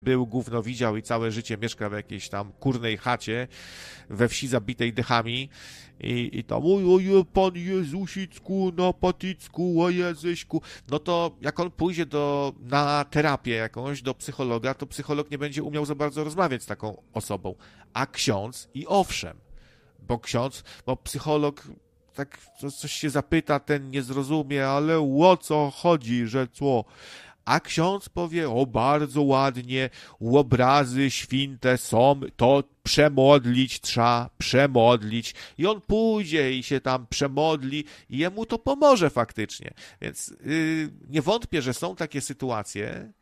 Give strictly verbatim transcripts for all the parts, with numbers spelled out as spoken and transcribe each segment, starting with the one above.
był, gówno widział i całe życie mieszka w jakiejś tam kurnej chacie we wsi zabitej dychami i, i tam oj, oj, pan Jezusicku, na patycku, o Jezyśku, no to jak on pójdzie do, na terapię jakąś, do psychologa, to psycholog nie będzie umiał za bardzo rozmawiać z taką osobą, a ksiądz i owszem, bo ksiądz, bo psycholog tak coś się zapyta, ten nie zrozumie, ale o co chodzi, że co? A ksiądz powie, o bardzo ładnie, obrazy święte są, to przemodlić trzeba, przemodlić. I on pójdzie i się tam przemodli i jemu to pomoże faktycznie. Więc yy, nie wątpię, że są takie sytuacje,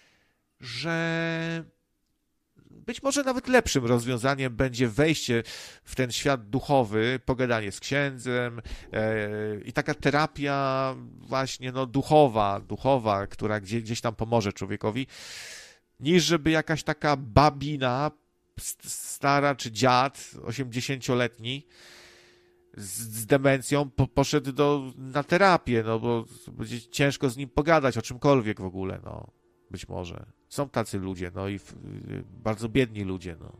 że być może nawet lepszym rozwiązaniem będzie wejście w ten świat duchowy, pogadanie z księdzem e, i taka terapia właśnie no, duchowa, duchowa, która gdzie, gdzieś tam pomoże człowiekowi, niż żeby jakaś taka babina stara czy dziad osiemdziesięcioletni z, z demencją po, poszedł do, na terapię, no bo będzie ciężko z nim pogadać o czymkolwiek w ogóle, no. Być może. Są tacy ludzie, no i w, y, bardzo biedni ludzie, no.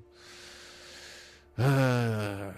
Eee.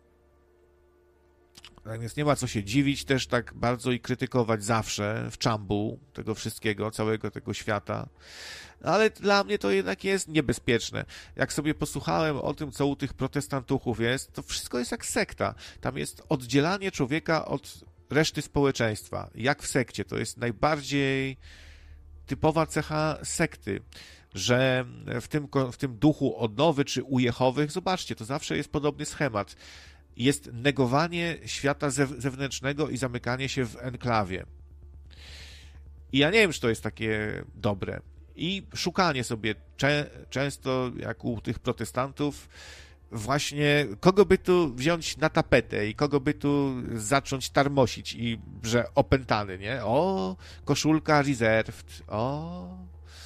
Tak więc nie ma co się dziwić też tak bardzo i krytykować zawsze w czambu tego wszystkiego, całego tego świata. Ale dla mnie to jednak jest niebezpieczne. Jak sobie posłuchałem o tym, co u tych protestantuchów jest, to wszystko jest jak sekta. Tam jest oddzielanie człowieka od reszty społeczeństwa. Jak w sekcie. To jest najbardziej typowa cecha sekty, że w tym, w tym duchu odnowy czy u Jehowych, zobaczcie, to zawsze jest podobny schemat. Jest negowanie świata zewnętrznego i zamykanie się w enklawie. I ja nie wiem, czy to jest takie dobre. I szukanie sobie cze- często, jak u tych protestantów, właśnie kogo by tu wziąć na tapetę i kogo by tu zacząć tarmosić i że opętany, nie? O, koszulka reserved, o.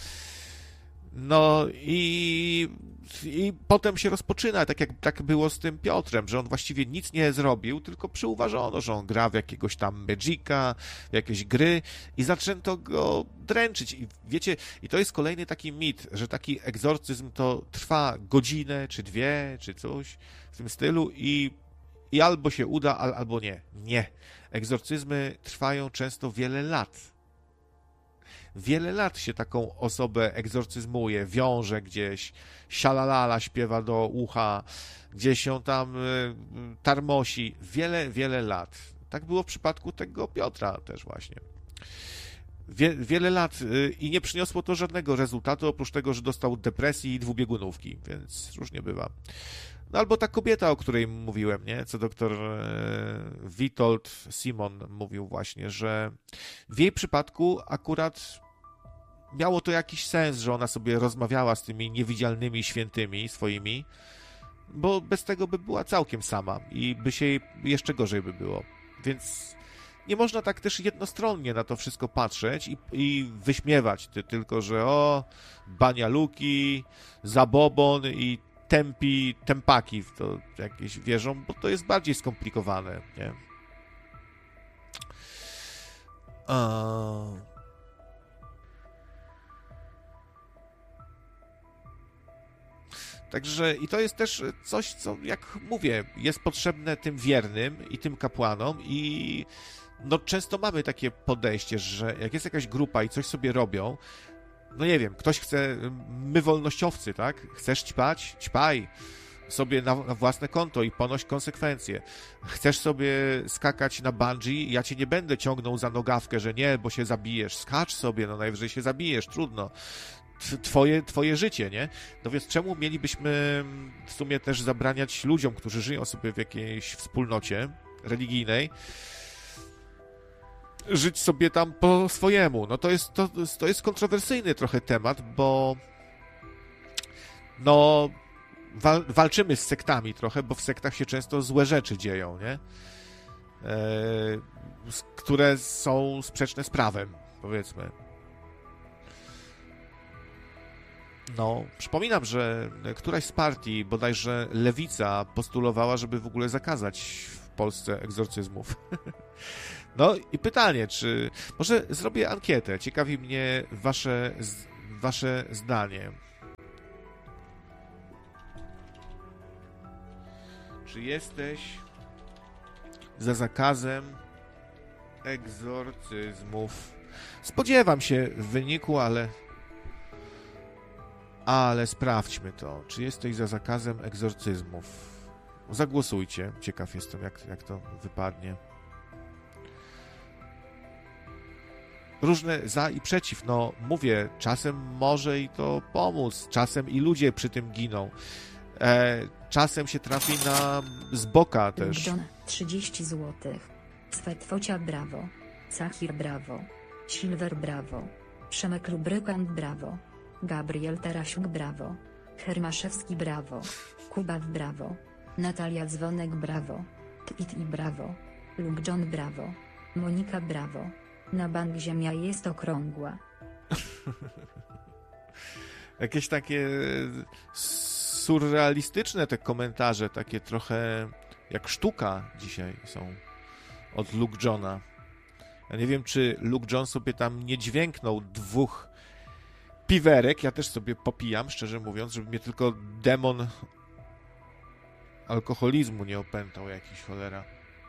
No i, i potem się rozpoczyna, tak jak tak było z tym Piotrem, że on właściwie nic nie zrobił, tylko przyuważono, że on gra w jakiegoś tam Magica, w jakieś gry i zaczęto go dręczyć. I wiecie, i to jest kolejny taki mit, że taki egzorcyzm to trwa godzinę, czy dwie, czy coś w tym stylu i, i albo się uda, al, albo nie. Nie. Egzorcyzmy trwają często wiele lat. Wiele lat się taką osobę egzorcyzmuje, wiąże gdzieś, sialalala śpiewa do ucha, gdzieś ją tam y, tarmosi. Wiele, wiele lat. Tak było w przypadku tego Piotra też właśnie. Wie, wiele lat y, i nie przyniosło to żadnego rezultatu, oprócz tego, że dostał depresji i dwubiegunówki, więc różnie bywa. No albo ta kobieta, o której mówiłem, nie? Co doktor e, Witold Simon mówił właśnie, że w jej przypadku akurat miało to jakiś sens, że ona sobie rozmawiała z tymi niewidzialnymi świętymi swoimi, bo bez tego by była całkiem sama i by się jej jeszcze gorzej by było. Więc nie można tak też jednostronnie na to wszystko patrzeć i, i wyśmiewać ty, tylko, że o, banialuki, zabobon i tempi, tempaki w to jakieś wierzą, bo to jest bardziej skomplikowane, nie? A... Także i to jest też coś, co, jak mówię, jest potrzebne tym wiernym i tym kapłanom i no często mamy takie podejście, że jak jest jakaś grupa i coś sobie robią, no nie wiem, ktoś chce, my wolnościowcy, tak? Chcesz ćpać? Ćpaj sobie na, na własne konto i ponoś konsekwencje. Chcesz sobie skakać na bungee? Ja cię nie będę ciągnął za nogawkę, że nie, bo się zabijesz. Skacz sobie, no najwyżej się zabijesz, trudno. Twoje, twoje życie, nie? No więc czemu mielibyśmy w sumie też zabraniać ludziom, którzy żyją sobie w jakiejś wspólnocie religijnej, żyć sobie tam po swojemu? No to jest, to, to jest kontrowersyjny trochę temat, bo no wal, walczymy z sektami trochę, bo w sektach się często złe rzeczy dzieją, nie? E, które są sprzeczne z prawem, powiedzmy. No, przypominam, że któraś z partii, bodajże Lewica, postulowała, żeby w ogóle zakazać w Polsce egzorcyzmów. No i pytanie, czy... Może zrobię ankietę, ciekawi mnie wasze, wasze zdanie. czy jesteś za zakazem egzorcyzmów? Spodziewam się w wyniku, ale... Ale sprawdźmy to. Czy jesteś za zakazem egzorcyzmów? Zagłosujcie. Ciekaw jestem, jak, jak to wypadnie. Różne za i przeciw. No, mówię, czasem może i to pomóc. Czasem i ludzie przy tym giną. E, czasem się trafi na z boka też. John, trzydzieści złotych. Swetwocia brawo. Sachir brawo. Silver brawo. Przemek Lubrykant brawo. Gabriel Tarasiuk brawo. Hermaszewski brawo. Kubaw brawo. Natalia Dzwonek brawo. Twit i brawo. Luke John brawo. Monika brawo. Na bank ziemia jest okrągła. Jakieś takie surrealistyczne te komentarze, takie trochę jak sztuka dzisiaj są od Luke Johna. Ja nie wiem, czy Luke John sobie tam nie dźwięknął dwóch piwerek. Ja też sobie popijam, szczerze mówiąc, żeby mnie tylko demon alkoholizmu nie opętał jakiś, cholera.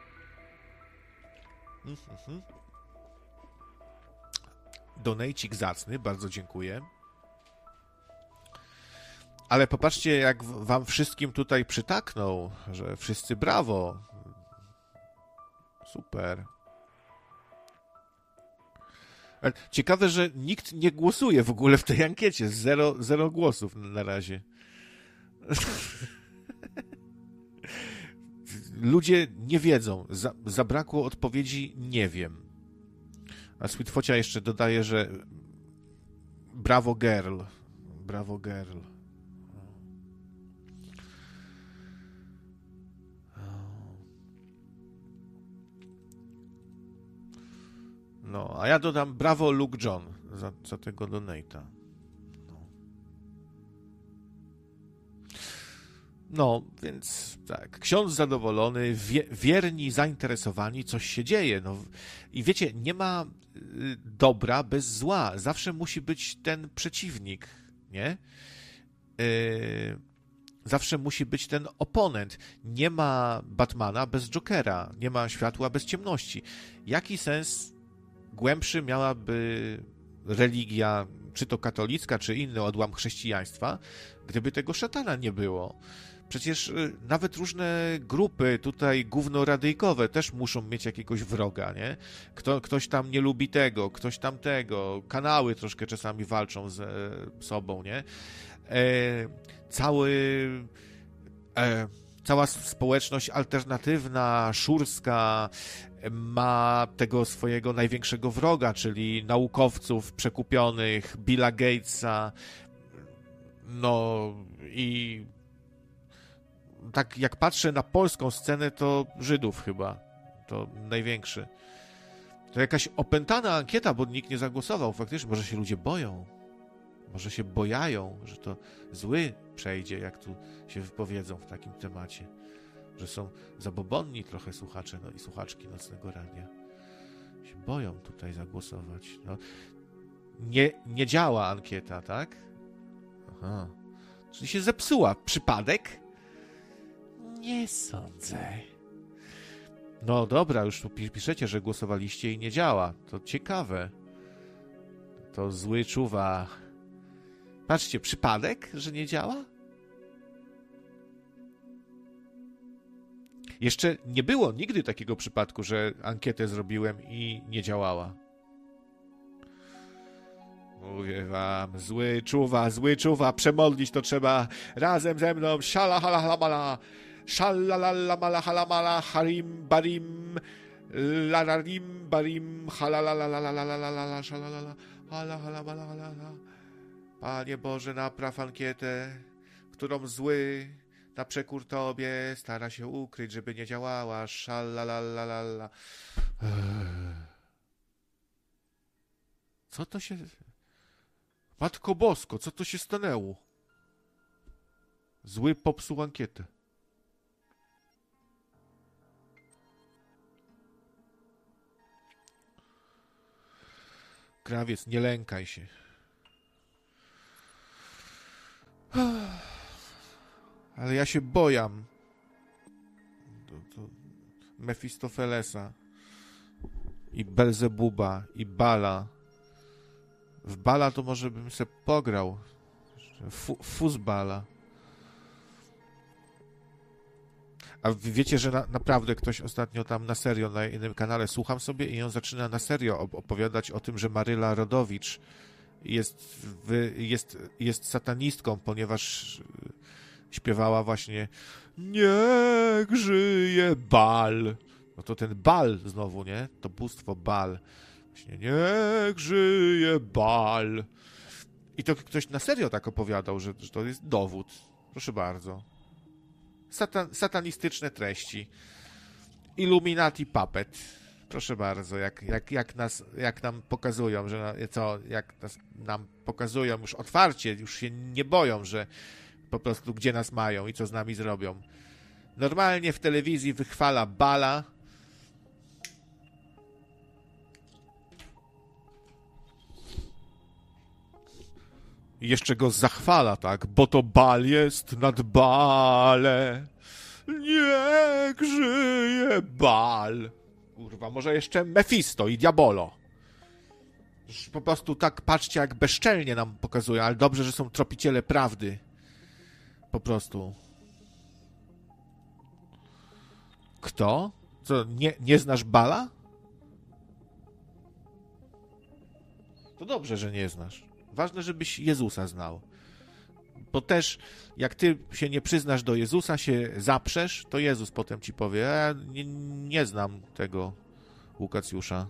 Mhm. Donejcik zacny, bardzo dziękuję. Ale popatrzcie, jak wam wszystkim tutaj przytaknął, że wszyscy brawo. Super. Ciekawe, że nikt nie głosuje w ogóle w tej ankiecie. Zero, zero głosów na razie. Ludzie nie wiedzą. Za, zabrakło odpowiedzi nie wiem. A Sweetfocia jeszcze dodaje, że brawo girl. Brawo girl. No, a ja dodam brawo Luke John za, za tego donate'a. No. no, więc tak, ksiądz zadowolony, wie, wierni, zainteresowani, coś się dzieje. No. I wiecie, nie ma y, dobra bez zła. Zawsze musi być ten przeciwnik, nie? Y, zawsze musi być ten oponent. Nie ma Batmana bez Jokera. Nie ma światła bez ciemności. Jaki sens głębszy miałaby religia, czy to katolicka, czy inny odłam chrześcijaństwa, gdyby tego szatana nie było? Przecież nawet różne grupy tutaj gównoradyjkowe też muszą mieć jakiegoś wroga, nie? Kto, ktoś tam nie lubi tego, ktoś tam tego, kanały troszkę czasami walczą ze sobą, nie? E, cały... E, cała społeczność alternatywna, szurska, ma tego swojego największego wroga, czyli naukowców przekupionych, Billa Gatesa, no i tak jak patrzę na polską scenę, to Żydów chyba, to największy. To jakaś opętana ankieta, bo nikt nie zagłosował faktycznie, może się ludzie boją, może się bojają, że to zły przejdzie, jak tu się wypowiedzą w takim temacie. Że są zabobonni trochę słuchacze no i słuchaczki Nocnego Radia. Się boją tutaj zagłosować. No, nie, nie działa ankieta, tak? Aha. Czyli się zepsuła. Przypadek? Nie sądzę. No dobra, już tu piszecie, że głosowaliście i nie działa. To ciekawe. To zły czuwa. Patrzcie, przypadek, że nie działa? Jeszcze nie było nigdy takiego przypadku, że ankietę zrobiłem i nie działała. Mówię wam, zły czuwa, zły czuwa, przemodlić to trzeba razem ze mną. Szala, hala, hala, mala. Szalalala, mala, hala, mala, harim, barim, lararim, barim, halalalalalalalala, szalalala, hala, hala, mala, hala. Panie Boże, napraw ankietę, którą zły na przekór tobie stara się ukryć, żeby nie działała. Szalalalala. Co to się... Matko Bosko, co to się stanęło? Zły popsuł ankietę. Krawiec, nie lękaj się. Ale ja się bojam. Mefistofelesa i Belzebuba i Bala. W Bala to może bym se pograł. Fu, Fuzbala. A wiecie, że na, naprawdę ktoś ostatnio tam na serio na innym kanale słucham sobie i on zaczyna na serio opowiadać o tym, że Maryla Rodowicz jest, jest, jest satanistką, ponieważ śpiewała właśnie niech żyje Bal. No to ten Bal znowu, nie? To bóstwo Bal. Właśnie niech żyje Bal. I to ktoś na serio tak opowiadał, że, że to jest dowód. Proszę bardzo. Satan, satanistyczne treści. Illuminati puppet. Proszę bardzo, jak, jak, jak, nas, jak nam pokazują, że co, jak nas, nam pokazują już otwarcie, już się nie boją, że po prostu gdzie nas mają i co z nami zrobią. Normalnie w telewizji wychwala Bala. I jeszcze go zachwala, tak? Bo to Bal jest nad Bale. Niech żyje Bal. Kurwa, może jeszcze Mefisto i Diabolo. Po prostu tak, patrzcie, jak bezczelnie nam pokazują, ale dobrze, że są tropiciele prawdy. Po prostu. Kto? Co, nie, nie znasz Bala? To dobrze, że nie znasz. Ważne, żebyś Jezusa znał. Bo też, jak ty się nie przyznasz do Jezusa, się zaprzesz, to Jezus potem ci powie, ja nie, nie znam tego Łukacjusza.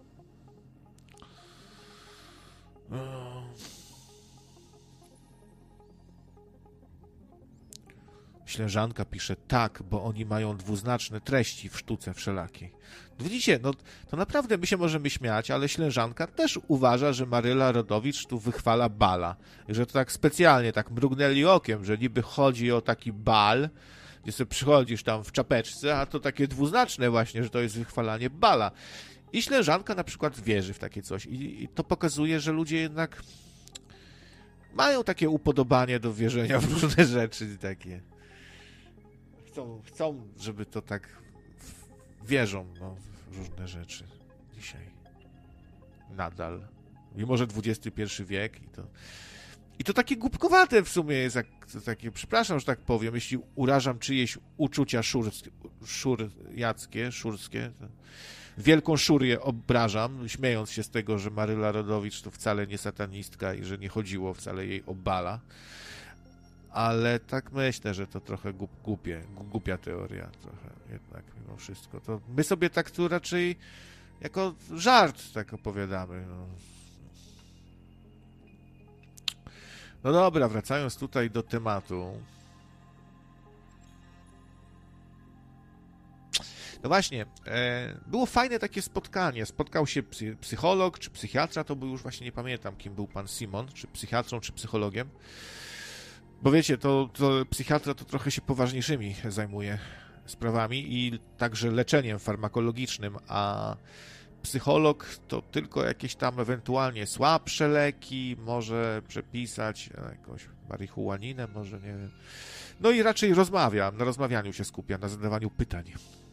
Ślężanka pisze, tak, bo oni mają dwuznaczne treści w sztuce wszelakiej. Widzicie, no to naprawdę my się możemy śmiać, ale Ślężanka też uważa, że Maryla Rodowicz tu wychwala Bala. I że to tak specjalnie, tak mrugnęli okiem, że niby chodzi o taki bal, gdzie sobie przychodzisz tam w czapeczce, a to takie dwuznaczne właśnie, że to jest wychwalanie Bala. I Ślężanka na przykład wierzy w takie coś. I, i to pokazuje, że ludzie jednak mają takie upodobanie do wierzenia w różne rzeczy takie. Chcą, chcą, żeby to tak wierzą no, w różne rzeczy dzisiaj. Nadal. Mimo, że dwudziesty pierwszy wiek i to, i to takie głupkowate w sumie jest, jak to takie, przepraszam, że tak powiem, jeśli urażam czyjeś uczucia szurskie, szurjackie, szurskie, to wielką szurię obrażam, śmiejąc się z tego, że Maryla Rodowicz to wcale nie satanistka i że nie chodziło wcale jej o Bala. Ale tak myślę, że to trochę głup, głupie, głupia teoria trochę jednak mimo wszystko. To my sobie tak tu raczej jako żart tak opowiadamy. No. No dobra, wracając tutaj do tematu. No właśnie, e, było fajne takie spotkanie. Spotkał się psy, psycholog czy psychiatra, to był już właśnie nie pamiętam, kim był pan Simon, czy psychiatrą, czy psychologiem. Bo wiecie, to, to psychiatra to trochę się poważniejszymi zajmuje sprawami i także leczeniem farmakologicznym, a psycholog to tylko jakieś tam ewentualnie słabsze leki może przepisać, jakąś marihuaninę może, nie wiem. No i raczej rozmawia, na rozmawianiu się skupia, na zadawaniu pytań.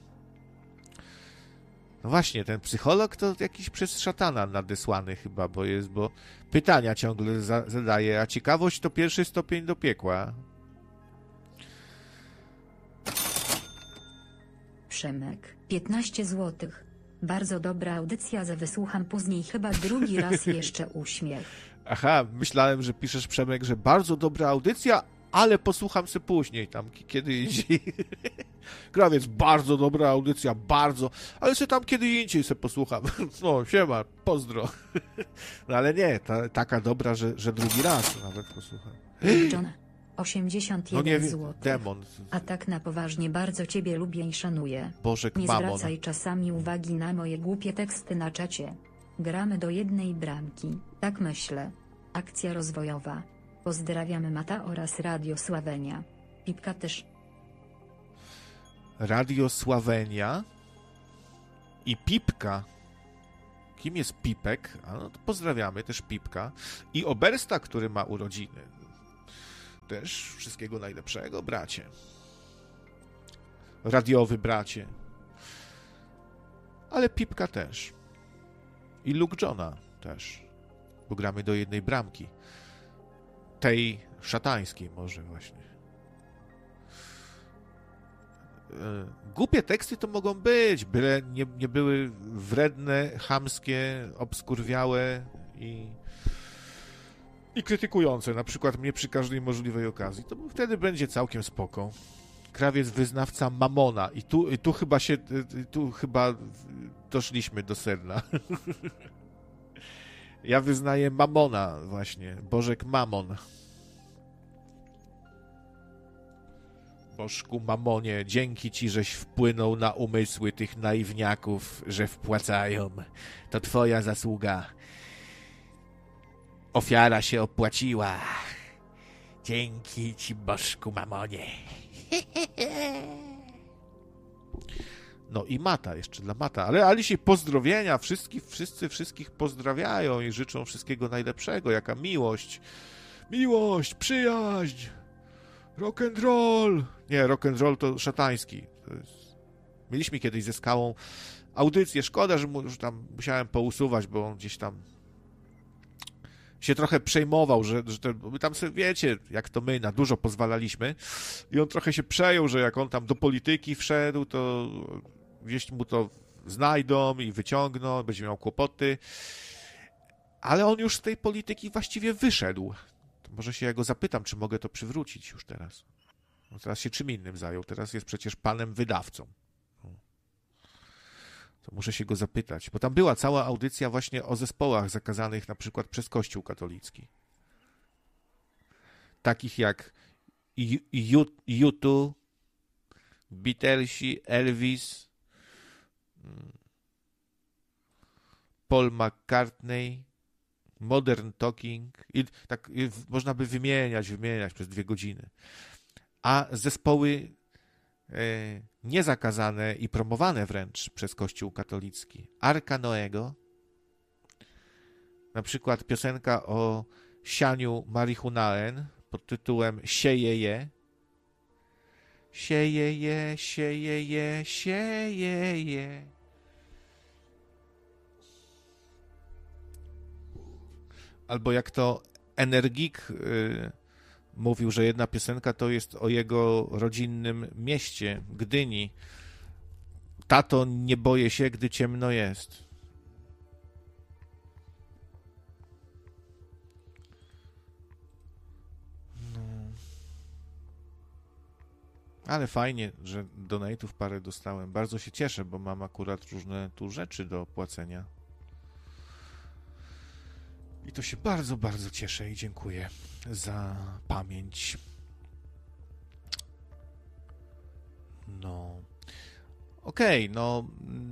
No właśnie, ten psycholog to jakiś przez szatana nadesłany chyba, bo jest, bo pytania ciągle za, zadaje, a ciekawość to pierwszy stopień do piekła. Przemek, piętnaście złotych. Bardzo dobra audycja, za wysłucham później chyba drugi raz jeszcze uśmiech. Aha, myślałem, że piszesz, Przemek, że bardzo dobra audycja, ale posłucham se później, tam kiedy indziej. Krawiec, bardzo dobra audycja, bardzo, ale se tam kiedy indziej se posłucham. No, siema, pozdro. No ale nie, ta, taka dobra, że, że drugi raz nawet posłucham. John, osiemdziesiąt jeden no nie, złotych. demon. A tak na poważnie bardzo ciebie lubię i szanuję. Bożek Nie mamon. zwracaj czasami uwagi na moje głupie teksty na czacie. Gramy do jednej bramki, tak myślę. Akcja rozwojowa. Pozdrawiamy Mata oraz Radio Sławenia. Pipka też. Radio Sławenia i Pipka. Kim jest Pipek? A no to pozdrawiamy też Pipka. I Obersta, który ma urodziny. Też wszystkiego najlepszego, bracie. Radiowy bracie. ale Pipka też. I Luke Johna też, bo gramy do jednej bramki. Tej szatańskiej może właśnie. Głupie teksty to mogą być, byle nie, nie były wredne, chamskie, obskurwiałe i, i krytykujące, na przykład mnie przy każdej możliwej okazji. To wtedy będzie całkiem spoko. Krawiec wyznawca Mamona i tu, i tu chyba się, tu chyba doszliśmy do sedna. Ja wyznaję Mamona właśnie, Bożek Mamon. Bożku Mamonie, dzięki ci, żeś wpłynął na umysły tych naiwniaków, że wpłacają. To twoja zasługa. Ofiara się opłaciła. Dzięki ci, Bożku Mamonie. No i Mata, jeszcze dla Mata. Ale, ale dzisiaj pozdrowienia, wszyscy, wszyscy wszystkich pozdrawiają i życzą wszystkiego najlepszego. Jaka miłość. Miłość, przyjaźń. Rock and roll! Nie, rock and roll to szatański. To jest... Mieliśmy kiedyś ze Skałą audycję. Szkoda, że, mu, że tam musiałem pousuwać, bo on gdzieś tam się trochę przejmował, że, że te, my tam sobie, wiecie, jak to my, na dużo pozwalaliśmy i on trochę się przejął, że jak on tam do polityki wszedł, to gdzieś mu to znajdą i wyciągną, będzie miał kłopoty. Ale on już z tej polityki właściwie wyszedł. Może się ja go zapytam, czy mogę to przywrócić już teraz. No teraz się czym innym zajął. Teraz jest przecież panem wydawcą. To muszę się go zapytać. Bo tam była cała audycja właśnie o zespołach zakazanych na przykład przez Kościół katolicki. Takich jak U two, Beatlesi, Elvis, Paul McCartney, Modern Talking i tak i można by wymieniać, wymieniać przez dwie godziny. A zespoły e, niezakazane i promowane wręcz przez Kościół katolicki. Arka Noego, na przykład piosenka o sianiu marihunaen pod tytułem Siejeje. Siejeje, siejeje, siejeje. Albo jak to Energik y, mówił, że jedna piosenka to jest o jego rodzinnym mieście, Gdyni. Tato, nie boję się, gdy ciemno jest. No. Ale fajnie, że donate'ów parę dostałem. Bardzo się cieszę, bo mam akurat różne tu rzeczy do płacenia. I to się bardzo, bardzo cieszę i dziękuję za pamięć. No. Okej, okay, no.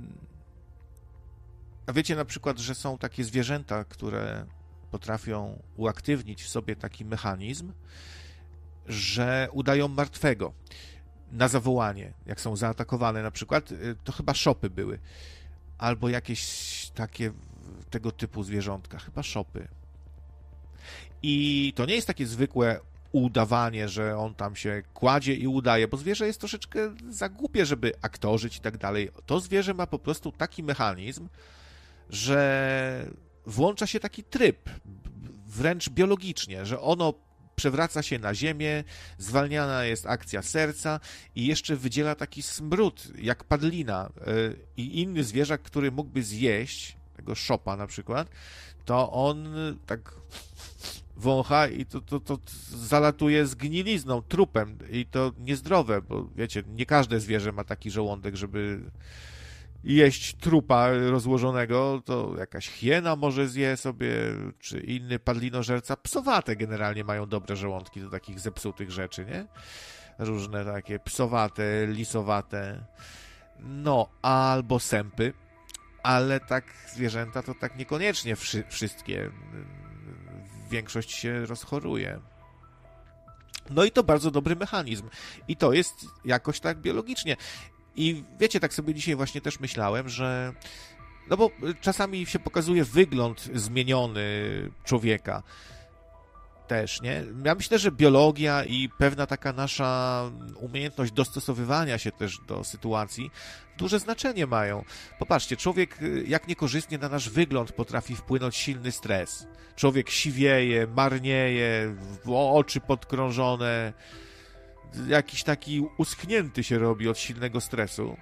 A wiecie na przykład, że są takie zwierzęta, które potrafią uaktywnić w sobie taki mechanizm, że udają martwego na zawołanie, jak są zaatakowane na przykład, to chyba szopy były, albo jakieś takie tego typu zwierzątka, chyba szopy. I to nie jest takie zwykłe udawanie, że on tam się kładzie i udaje, bo zwierzę jest troszeczkę za głupie, żeby aktorzyć i tak dalej. To zwierzę ma po prostu taki mechanizm, że włącza się taki tryb, wręcz biologicznie, że ono przewraca się na ziemię, zwalniana jest akcja serca i jeszcze wydziela taki smród, jak padlina. I inny zwierzak, który mógłby zjeść tego szopa na przykład, to on tak wącha i to, to, to zalatuje zgnilizną, trupem i to niezdrowe, bo wiecie, nie każde zwierzę ma taki żołądek, żeby jeść trupa rozłożonego, to jakaś hiena może zje sobie, czy inny padlinożerca. Psowate generalnie mają dobre żołądki do takich zepsutych rzeczy, nie? Różne takie psowate, lisowate, no, albo sępy, ale tak zwierzęta to tak niekoniecznie wszy- wszystkie. Większość się rozchoruje. No i to bardzo dobry mechanizm. I to jest jakoś tak biologicznie. I wiecie, tak sobie dzisiaj właśnie też myślałem, że no bo czasami się pokazuje wygląd zmieniony człowieka. też, nie? Ja myślę, że biologia i pewna taka nasza umiejętność dostosowywania się też do sytuacji duże znaczenie mają. Popatrzcie, człowiek jak niekorzystnie na nasz wygląd potrafi wpłynąć silny stres. Człowiek siwieje, marnieje, oczy podkrążone, jakiś taki uschnięty się robi od silnego stresu.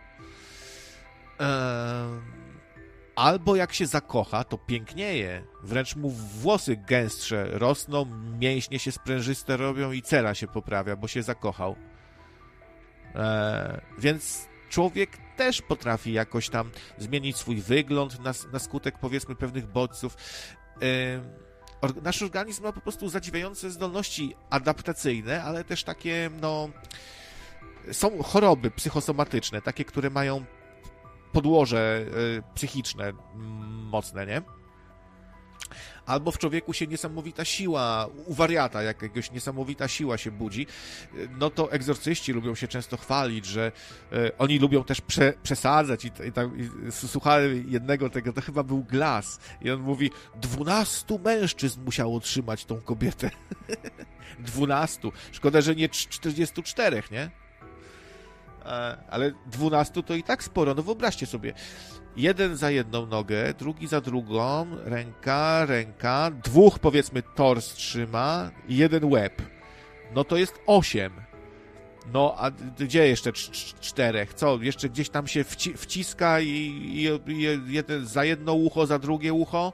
Eee... Albo jak się zakocha, to pięknieje. Wręcz mu włosy gęstsze rosną, mięśnie się sprężyste robią i cera się poprawia, bo się zakochał. Eee, więc człowiek też potrafi jakoś tam zmienić swój wygląd na, na skutek, powiedzmy, pewnych bodźców. Eee, or, nasz organizm ma po prostu zadziwiające zdolności adaptacyjne, ale też takie, no... Są choroby psychosomatyczne, takie, które mają podłoże y, psychiczne y, mocne, nie? Albo w człowieku się niesamowita siła, u wariata jakiegoś niesamowita siła się budzi, no to egzorcyści lubią się często chwalić, że y, oni lubią też prze, przesadzać i, i, tam, i słuchałem jednego tego, to chyba był Glass i on mówi, dwunastu mężczyzn musiało trzymać tą kobietę. Dwunastu. Szkoda, że nie czterdziestu czterech, nie? Ale dwunastu to i tak sporo. No wyobraźcie sobie, jeden za jedną nogę, drugi za drugą, ręka, ręka, dwóch powiedzmy tors trzyma i jeden łeb. No to jest osiem. No a gdzie jeszcze czterech? Co? Jeszcze gdzieś tam się wci wciska i, i, i jeden za jedno ucho, za drugie ucho?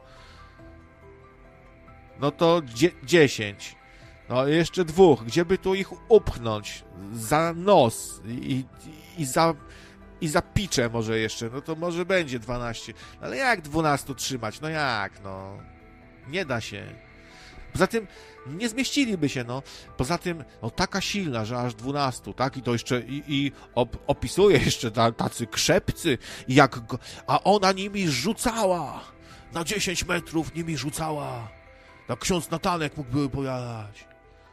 No to dzie dziesięć. No jeszcze dwóch, gdzie by tu ich upchnąć? Za nos i, i, i za i za picze może jeszcze, no to może będzie dwanaście. Ale jak dwunastu trzymać? No jak, no? Nie da się. Poza tym nie zmieściliby się, no. Poza tym, no taka silna, że aż dwunastu, tak? I to jeszcze, i, i op, opisuje jeszcze tacy krzepcy, jak go, a ona nimi rzucała. Na dziesięć metrów nimi rzucała. Tak ksiądz Natanek mógłby opowiadać.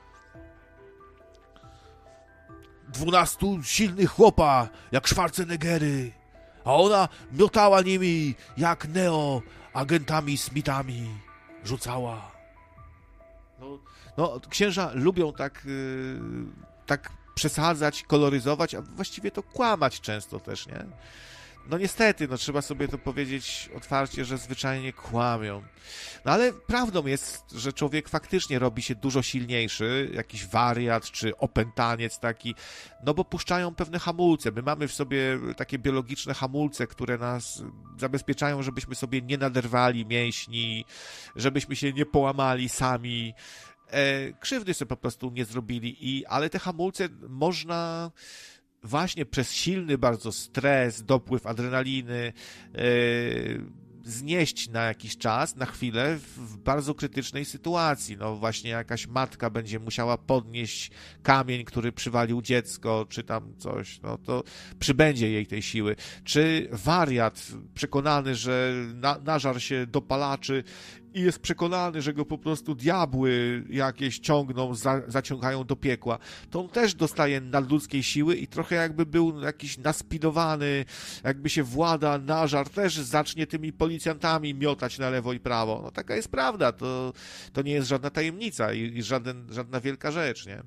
Dwunastu silnych chłopa, jak Schwarzeneggery, a ona miotała nimi, jak Neo, agentami Smithami rzucała. No, no księża lubią tak, yy, tak przesadzać, koloryzować, a właściwie to kłamać często też, nie? No niestety, no trzeba sobie to powiedzieć otwarcie, że zwyczajnie kłamią. No ale prawdą jest, że człowiek faktycznie robi się dużo silniejszy, jakiś wariat czy opętaniec taki, no bo puszczają pewne hamulce. My mamy w sobie takie biologiczne hamulce, które nas zabezpieczają, żebyśmy sobie nie naderwali mięśni, żebyśmy się nie połamali sami, e, krzywdy sobie po prostu nie zrobili, i, ale te hamulce można... właśnie przez silny bardzo stres, dopływ adrenaliny yy, znieść na jakiś czas, na chwilę w, w bardzo krytycznej sytuacji. No właśnie jakaś matka będzie musiała podnieść kamień, który przywalił dziecko, czy tam coś, no to przybędzie jej tej siły. Czy wariat przekonany, że na, nażar się dopalaczy i jest przekonany, że go po prostu diabły jakieś ciągną, za, zaciągają do piekła, to on też dostaje nadludzkiej siły i trochę jakby był jakiś naspidowany, jakby się włada, nażar, też zacznie tymi policjantami miotać na lewo i prawo. No taka jest prawda, to, to nie jest żadna tajemnica i, i żaden, żadna wielka rzecz, nie?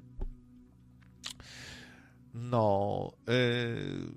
No... Yy...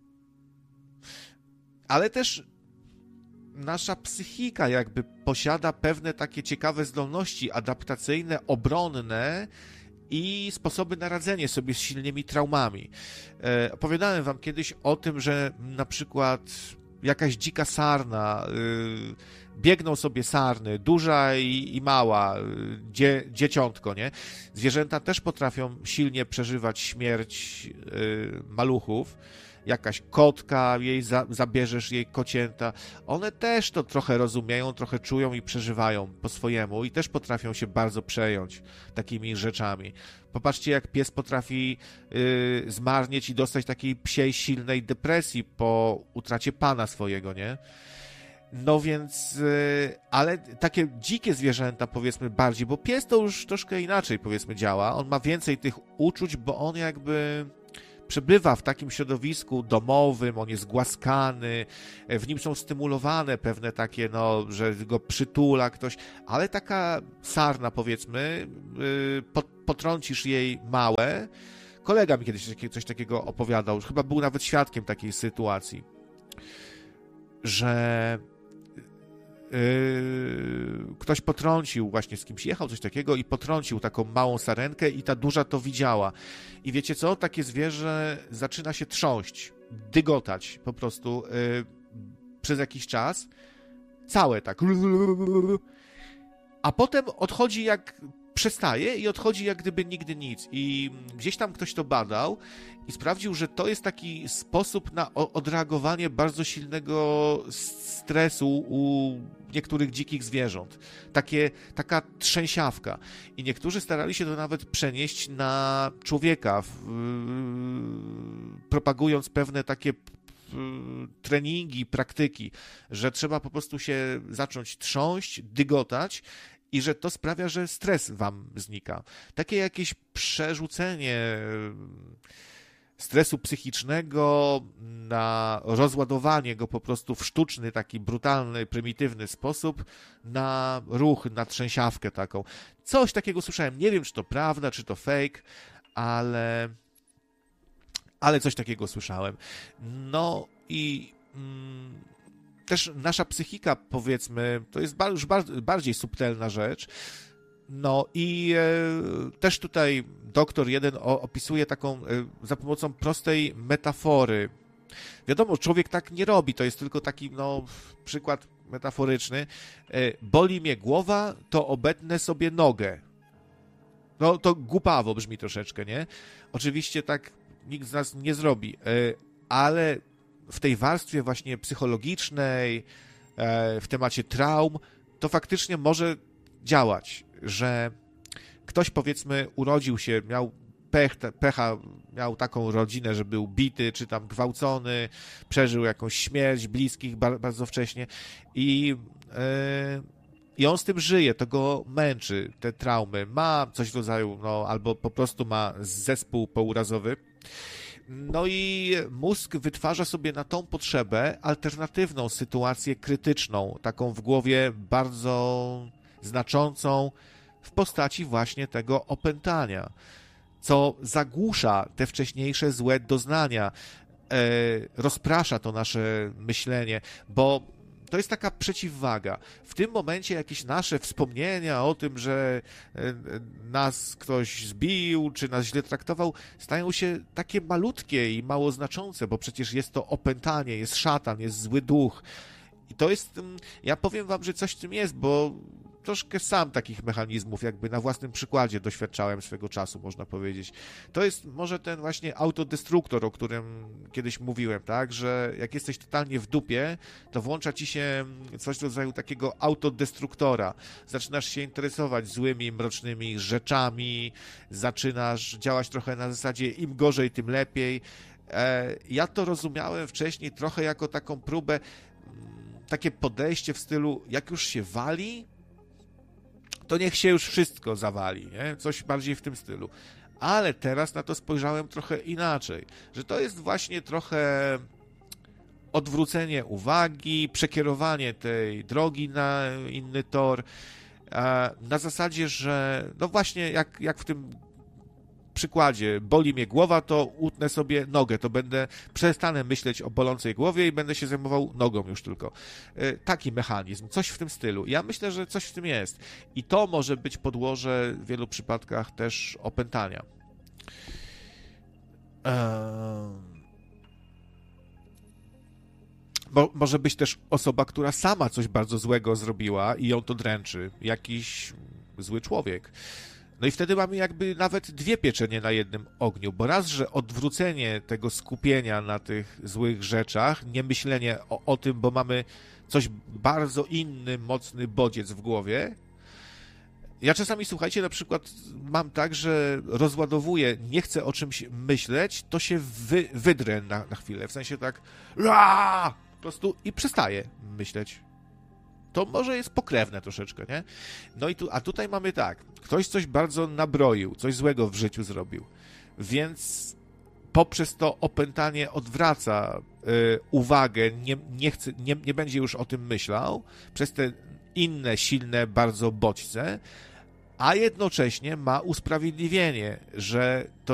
Ale też nasza psychika jakby posiada pewne takie ciekawe zdolności adaptacyjne, obronne i sposoby na radzenie sobie z silnymi traumami. E, opowiadałem wam kiedyś o tym, że na przykład jakaś dzika sarna, y, biegną sobie sarny, duża i, i mała, dzie, dzieciątko, nie? Zwierzęta też potrafią silnie przeżywać śmierć y, maluchów. Jakaś kotka, jej za, zabierzesz jej kocięta, one też to trochę rozumieją, trochę czują i przeżywają po swojemu i też potrafią się bardzo przejąć takimi rzeczami. Popatrzcie, jak pies potrafi yy, zmarnieć i dostać takiej psiej, silnej depresji po utracie pana swojego, nie? No więc, yy, ale takie dzikie zwierzęta, powiedzmy, bardziej, bo pies to już troszkę inaczej, powiedzmy, działa, on ma więcej tych uczuć, bo on jakby przebywa w takim środowisku domowym, on jest głaskany, w nim są stymulowane pewne takie, no, że go przytula ktoś, ale taka sarna, powiedzmy, potrącisz jej małe. Kolega mi kiedyś coś takiego opowiadał, chyba był nawet świadkiem takiej sytuacji, że Yy, ktoś potrącił, właśnie z kimś jechał, coś takiego i potrącił taką małą sarenkę i ta duża to widziała. I wiecie co? Takie zwierzę zaczyna się trząść, dygotać po prostu yy, przez jakiś czas. Całe tak. A potem odchodzi jak... przestaje i odchodzi jak gdyby nigdy nic. I gdzieś tam ktoś to badał i sprawdził, że to jest taki sposób na odreagowanie bardzo silnego stresu u niektórych dzikich zwierząt. Takie, taka trzęsiawka. I niektórzy starali się to nawet przenieść na człowieka, w, propagując pewne takie treningi, praktyki, że trzeba po prostu się zacząć trząść, dygotać, i że to sprawia, że stres wam znika. Takie jakieś przerzucenie stresu psychicznego na rozładowanie go po prostu w sztuczny, taki brutalny, prymitywny sposób na ruch, na trzęsiawkę taką. Coś takiego słyszałem. Nie wiem, czy to prawda, czy to fake, ale, ale coś takiego słyszałem. No i... Mm, też nasza psychika, powiedzmy, to jest już bardziej subtelna rzecz. No i e, też tutaj doktor jeden opisuje taką, e, za pomocą prostej metafory. Wiadomo, człowiek tak nie robi, to jest tylko taki, no, przykład metaforyczny. E, boli mnie głowa, to obetnę sobie nogę. No, to głupawo brzmi troszeczkę, nie? Oczywiście tak nikt z nas nie zrobi, e, ale w tej warstwie właśnie psychologicznej, w temacie traum, to faktycznie może działać, że ktoś, powiedzmy, urodził się, miał pech, pecha, miał taką rodzinę, że był bity, czy tam gwałcony, przeżył jakąś śmierć bliskich bardzo wcześnie i, i on z tym żyje, to go męczy, te traumy, ma coś w rodzaju, no, albo po prostu ma zespół pourazowy. No i mózg wytwarza sobie na tą potrzebę alternatywną sytuację krytyczną, taką w głowie bardzo znaczącą w postaci właśnie tego opętania, co zagłusza te wcześniejsze złe doznania, e, rozprasza to nasze myślenie, bo to jest taka przeciwwaga. W tym momencie jakieś nasze wspomnienia o tym, że nas ktoś zbił, czy nas źle traktował, stają się takie malutkie i mało znaczące, bo przecież jest to opętanie, jest szatan, jest zły duch. I to jest, ja powiem wam, że coś w tym jest, bo troszkę sam takich mechanizmów jakby na własnym przykładzie doświadczałem swego czasu, można powiedzieć. To jest może ten właśnie autodestruktor, o którym kiedyś mówiłem, tak, że jak jesteś totalnie w dupie, to włącza ci się coś w rodzaju takiego autodestruktora. Zaczynasz się interesować złymi, mrocznymi rzeczami, zaczynasz działać trochę na zasadzie im gorzej, tym lepiej. Ja to rozumiałem wcześniej trochę jako taką próbę, takie podejście w stylu, jak już się wali, to niech się już wszystko zawali, nie? Coś bardziej w tym stylu. Ale teraz na to spojrzałem trochę inaczej, że to jest właśnie trochę odwrócenie uwagi, przekierowanie tej drogi na inny tor, na zasadzie, że no właśnie jak, jak w tym przykładzie, boli mnie głowa, to utnę sobie nogę, to będę, przestanę myśleć o bolącej głowie i będę się zajmował nogą już tylko. Taki mechanizm, coś w tym stylu. Ja myślę, że coś w tym jest. I to może być podłoże w wielu przypadkach też opętania. Bo może być też osoba, która sama coś bardzo złego zrobiła i ją to dręczy. Jakiś zły człowiek. No i wtedy mamy jakby nawet dwie pieczenie na jednym ogniu, bo raz, że odwrócenie tego skupienia na tych złych rzeczach, nie myślenie o, o tym, bo mamy coś bardzo inny, mocny bodziec w głowie. Ja czasami, słuchajcie, na przykład mam tak, że rozładowuję, nie chcę o czymś myśleć, to się wy, wydrę na, na chwilę, w sensie tak aaa, po prostu i przestaję myśleć. To może jest pokrewne troszeczkę, nie? No i tu, a tutaj mamy tak, ktoś coś bardzo nabroił, coś złego w życiu zrobił, więc poprzez to opętanie odwraca y, uwagę, nie, nie, chce, nie, nie będzie już o tym myślał, przez te inne, silne bardzo bodźce, a jednocześnie ma usprawiedliwienie, że to